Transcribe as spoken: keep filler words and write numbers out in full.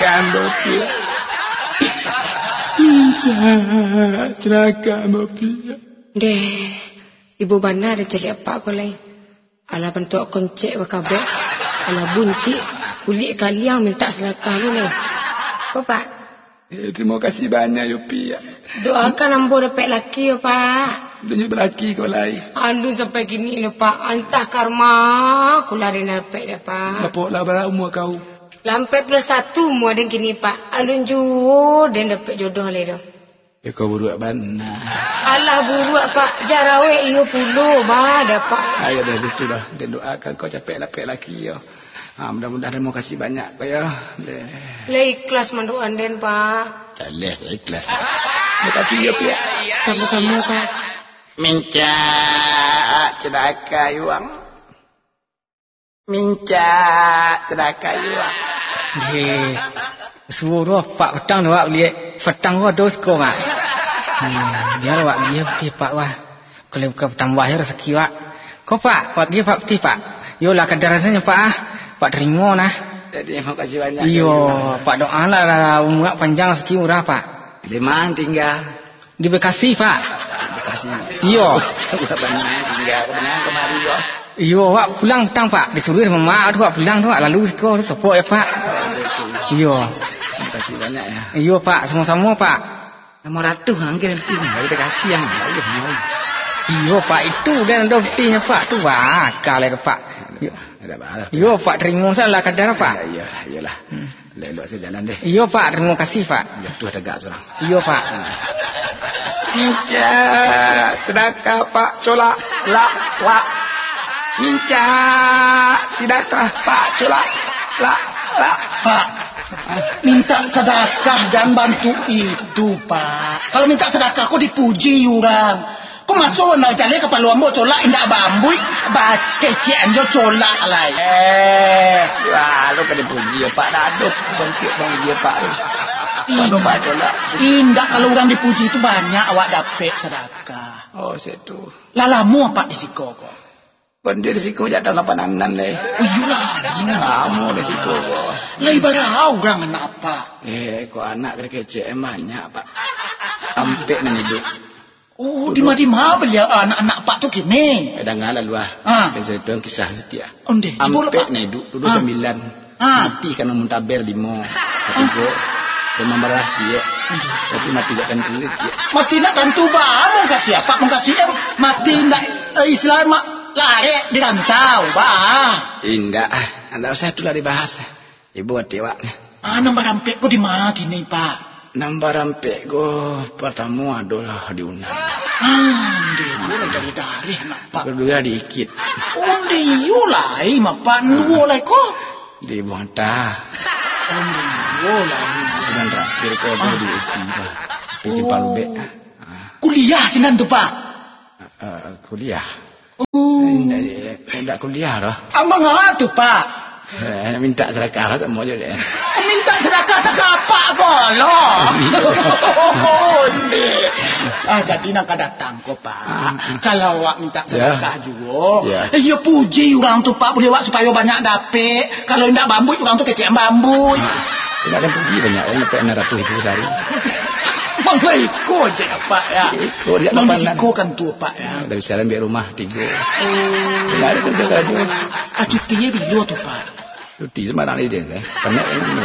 Celaka mobil. Minca, celaka mobil. Deh, ibu bana ada cari apa kau lain? Ala bentuk koncek wakabe, ala bunci, kulit kaliang minta celaka lu lain. Kau pak? Eh, terima kasih banyak Yopi. Doakan ambo dapat laki ya pak. Dunia berlaki kau lain. Aduh sampai gini lah pak. Antah karma. Aku lari dapat dah pak. Lapoklah berapa umur kau? Lampai plus satu umur dan kini pak. Alun juo dan dapat jodoh lah dah. Ya kau buruk benar. Alah buruk pak. Jarawe iyo puluh bah dapat. Ayo dah itu dah. Dan doakan kau capek lapik laki ya. Ha, mudah-mudahan terima kasih banyak kau ya. Lah ikhlas manduan den pak. Calah ikhlas. Terima kasih ya Pia. Sama-sama pak. Minca celaka yuang. Minca celaka yuang. Hei, suruh pak petang doa lihat petang gua dos kau mak. Hmm, biar wak dia peti pak wah. Kalau ke petang wahir rezeki wak. Kau pak, wak dia pak peti pak. Yolah kadar rasanya pak ah, pak terima nah. Jadi terima kasih banyak. Iyo, pak doa lah umur panjang rezeki murah pak. Di mana tinggal? Di Bekasi pak. Bekasi. Iyo. Bukan banyak tinggal benar kemari yo. Iyo, wak pulang tang pak. Disuruh sama mak tu wak pulang tu wak lalu sekolah tu sopok ya pak. Iyo. Terima kasih banyak ya. Iyo pak, sama-sama pak. Nomor ratu angin penting. Kita kasih yang lain. Iyo pak itu dan ada buktinya pak tu wak kalau pak. Ada balas. Iyo pak terima salah kadar pak. Ya iyalah. Hmm. Lelok saya jalan deh. Iyo pak terima kasih pak. Ya tu tegak seorang. Iyo pak. Minca sedekah pak solak la la. Minca sedekah pak solak la la. Pak, minta sedekah dan bantu itu pak. Kalau minta sedekah kau dipuji orang. Kau masuk nak jalan ke palu ambo colak indak bambui, bat kecian jo colak lai. Eh, wah lu kena puji ya pak dah aduk bangkit bang dia pak. Kalau pak colak. Indak kalau orang dipuji itu banyak awak dapat sedekah. Oh situ. Lalamu apa risiko kau? Kondir risiko jatuh lapanan le. Iyalah, kamu risiko kau. Lai barang orang anak apa? Eh, kau anak kecil banyak pak. Sampai nan hidup. Oh, di mana-mana belia anak-anak pak tu kini. Ada ngalah luah. Ah. Dan cerita kisah setia. Onde, Sampai nan hidup dulu ah. sembilan. Ah. Mati karena muntaber lima. Ketiga. Rumah merah dia. Tapi mati tak tentu dia. Mati nak tentu bah. Mau kasih apa? Mau kasih eh, mati nak eh, Islam mak lari di rantau bah. Indah. Anda usah itulah dibahas. Ibu hati wak. Ah, nombor rampik kau di mana kini pak? Nombor rampik kau pertama adalah di Unan. Ah, dia boleh dari dari nak pak. Kedua dikit. Oh, dia lai mak pak. Dua lai kau. Di Buanta. Oh, dia lai. Dan terakhir kau ah. di Istiba. Istiba oh. Lubek. Kuliah sinan tu pak. Uh, kuliah. Oh. Tidak kuliah dah. Abang apa tu pak? Eh, minta sedekah tak mau je deh. Minta sedekah tak apa kau loh. Ah, jadi nak datang kau pak. Kalau awak minta sedekah yeah. juga, yeah. eh ya puji orang tu pak boleh awak supaya banyak dapat. Kalau tidak bambu orang tu kecil bambu. Tidak ada puji banyak orang dapat enam ratus ribu sehari. Manglah ikut je pak ya. Ikut dia Mang risiko kan tu pak ya. Dah bisa ambil rumah tiga. Tidak ada kerja kerja. Ah, cuti bila tu pak? Cuti sembarang ni dia. Banyak ini.